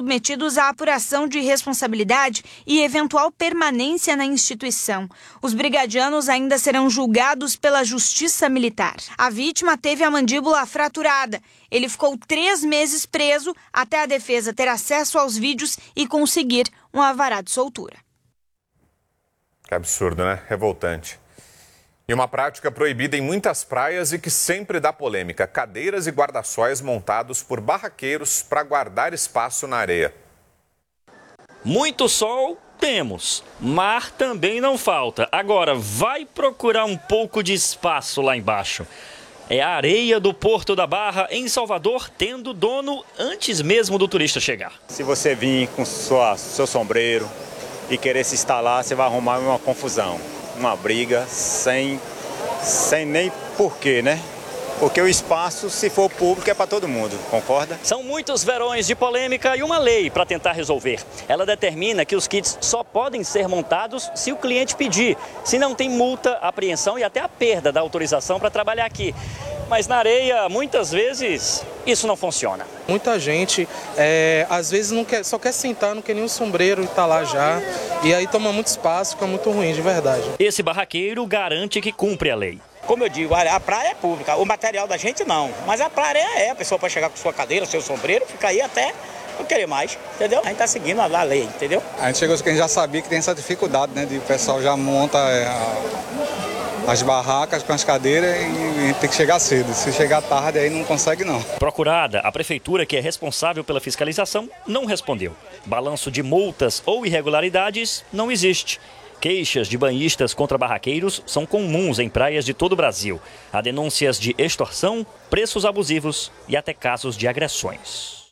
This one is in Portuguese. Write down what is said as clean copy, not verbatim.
submetidos à apuração de responsabilidade e eventual permanência na instituição. Os brigadianos ainda serão julgados pela Justiça Militar. A vítima teve a mandíbula fraturada. Ele ficou 3 meses preso até a defesa ter acesso aos vídeos e conseguir um alvará de soltura. Que absurdo, né? Revoltante. E uma prática proibida em muitas praias e que sempre dá polêmica: cadeiras e guarda-sóis montados por barraqueiros para guardar espaço na areia. Muito sol temos, mar também não falta. Agora, vai procurar um pouco de espaço lá embaixo. É a areia do Porto da Barra, em Salvador, tendo dono antes mesmo do turista chegar. Se você vir com seu sombreiro e querer se instalar, você vai arrumar uma confusão, uma briga sem nem porquê, né? Porque o espaço, se for público, é para todo mundo, concorda? São muitos verões de polêmica e uma lei para tentar resolver. Ela determina que os kits só podem ser montados se o cliente pedir. Se não, tem multa, apreensão e até a perda da autorização para trabalhar aqui. Mas na areia, muitas vezes, isso não funciona. Muita gente, às vezes, só quer sentar, não quer nem um sombreiro e tá lá já. E aí toma muito espaço, fica muito ruim, de verdade. Esse barraqueiro garante que cumpre a lei. Como eu digo, a praia é pública, o material da gente não. Mas a praia a pessoa pode chegar com sua cadeira, seu sombreiro, ficar aí até não querer mais, entendeu? A gente tá seguindo a lei, entendeu? A gente chegou que a gente já sabia que tem essa dificuldade, né? De o pessoal já monta as barracas com as cadeiras e a gente tem que chegar cedo. Se chegar tarde, aí não consegue não. Procurada, a prefeitura, que é responsável pela fiscalização, não respondeu. Balanço de multas ou irregularidades não existe. Queixas de banhistas contra barraqueiros são comuns em praias de todo o Brasil. Há denúncias de extorsão, preços abusivos e até casos de agressões.